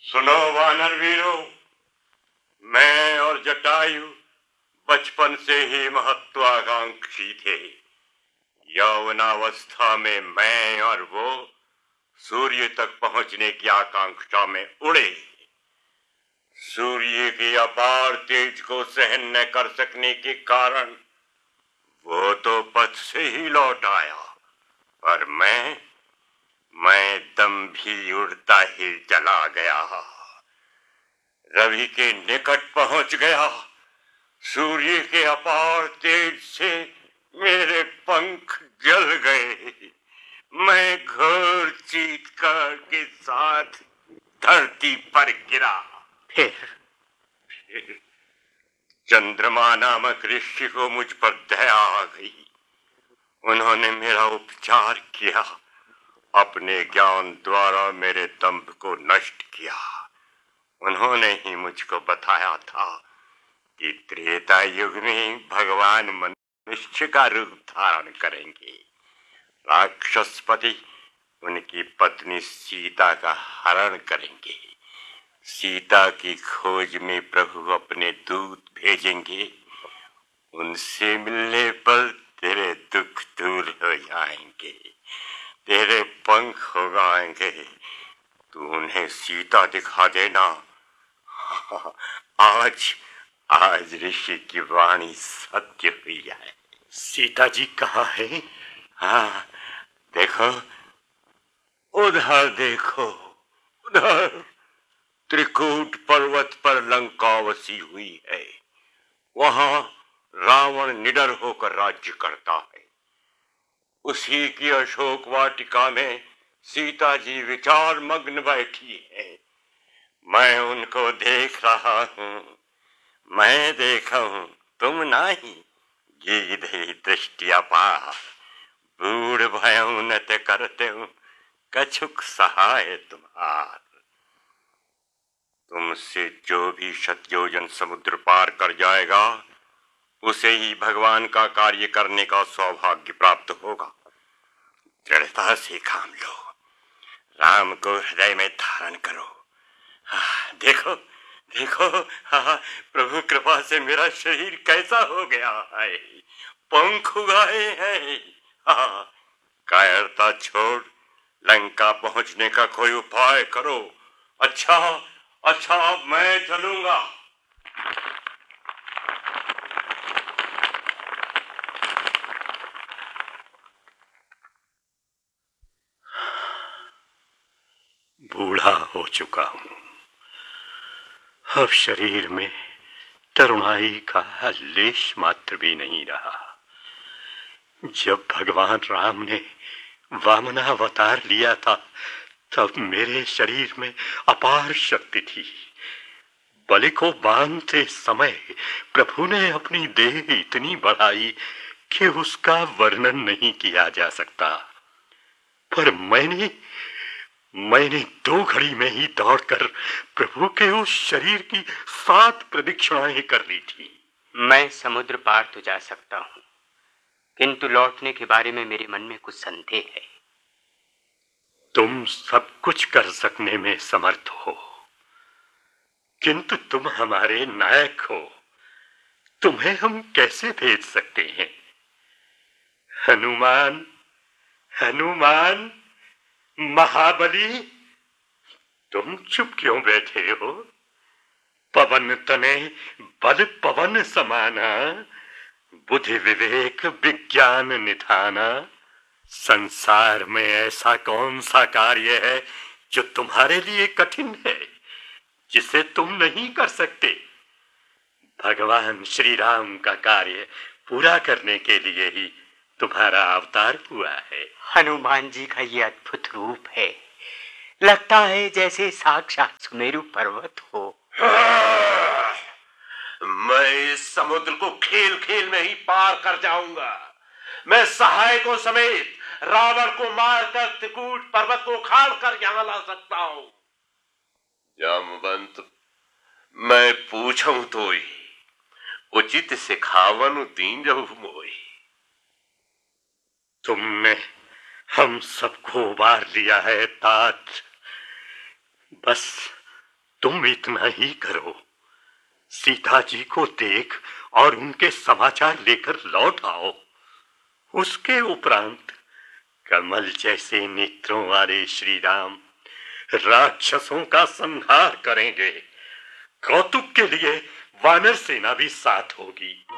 सुनो वानर वीरों, मैं और जटायु बचपन से ही महत्वाकांक्षी थे। यौवनावस्था में मैं और वो सूर्य तक पहुंचने की आकांक्षा में उड़े। सूर्य की अपार तेज को सहन न कर सकने के कारण वो तो पथ से ही लौट आया, पर मैं दम भी उड़ता ही चला गया। रवि के निकट पहुंच गया। सूर्य के अपार तेज से मेरे पंख जल गए। मैं घोर चीत्कार के साथ धरती पर गिरा। फिर चंद्रमा नामक ऋषि को मुझ पर दया आ गई। उन्होंने मेरा उपचार किया, अपने ज्ञान द्वारा मेरे दंभ को नष्ट किया। उन्होंने ही मुझको बताया था कि त्रेता युग में भगवान मनुष्य का रूप धारण करेंगे। राक्षसपति उनकी पत्नी सीता का हरण करेंगे। सीता की खोज में प्रभु अपने दूत भेजेंगे। उनसे मिलने पर तेरे दुख दूर हो जाएंगे, तेरे पंख उगाएंगे। तू उन्हें सीता दिखा देना। आज ऋषि की वाणी सत्य हुई है। सीता जी कहाँ है? हाँ, देखो, उधर देखो, उधर त्रिकूट पर्वत पर लंका बसी हुई है। वहां रावण निडर होकर राज्य करता है। उसी की अशोक वाटिका में सीता जी विचार मग्न बैठी है। मैं उनको देख रहा हूँ। मैं देखा हूँ, तुम नहीं। गीधे दृष्टि अपार, बूढ़ भयं नत करते हूँ, कछुक सहाय तुम्हार। तुमसे जो भी शतयोजन समुद्र पार कर जाएगा, उसे ही भगवान का कार्य करने का सौभाग्य प्राप्त होगा। दृढ़ता से काम लो, राम को हृदय में धारण करो। देखो देखो, प्रभु कृपा से मेरा शरीर कैसा हो गया है। पंख उगाए हैं। कायरता छोड़, लंका पहुंचने का कोई उपाय करो। अच्छा अच्छा, मैं चलूंगा। बूढ़ा हो चुका हूं। अब शरीर में तरुणाई का लेश मात्र भी नहीं रहा। जब भगवान राम ने वामनावतार लिया था, तब मेरे शरीर में अपार शक्ति थी। बलि को बांधते समय प्रभु ने अपनी देह इतनी बढ़ाई कि उसका वर्णन नहीं किया जा सकता। पर मैंने 2 घड़ी में ही दौड़कर प्रभु के उस शरीर की 7 प्रदक्षिणाएं कर ली थी। मैं समुद्र पार तो जा सकता हूं, किंतु लौटने के बारे में मेरे मन में कुछ संदेह है। तुम सब कुछ कर सकने में समर्थ हो, किंतु तुम हमारे नायक हो। तुम्हें हम कैसे भेज सकते हैं? हनुमान, हनुमान, महाबली, तुम चुप क्यों बैठे हो? पवन तने बल पवन समाना, बुद्धि विवेक विज्ञान निधाना। संसार में ऐसा कौन सा कार्य है जो तुम्हारे लिए कठिन है, जिसे तुम नहीं कर सकते? भगवान श्री राम का कार्य पूरा करने के लिए ही तुम्हारा अवतार हुआ है। हनुमान जी का ये अद्भुत रूप है, लगता है जैसे साक्षात सुमेरु पर्वत हो। मैं इस समुद्र को खेल खेल में ही पार कर जाऊंगा। मैं सहायकों समेत रावण को मारकर त्रिकूट पर्वत को उखाड़ कर यहां ला सकता हूं। जामवंत, मैं पूछूं तो ही उचित सिखावन दीन रहु मोई। तुमने हम सबको उबार लिया है तात। बस तुम इतना ही करो, सीता जी को देख और उनके समाचार लेकर लौट आओ। उसके उपरांत कमल जैसे नेत्रों वाले श्री राम राक्षसों का संहार करेंगे। कौतुक के लिए वानर सेना भी साथ होगी।